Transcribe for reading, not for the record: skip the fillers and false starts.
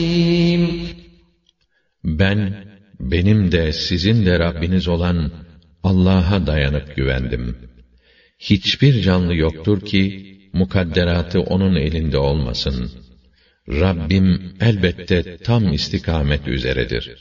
Ben, benim de sizin de Rabbiniz olan Allah'a dayanıp güvendim. Hiçbir canlı yoktur ki, mukadderatı onun elinde olmasın. Rabbim elbette tam istikamet üzeredir.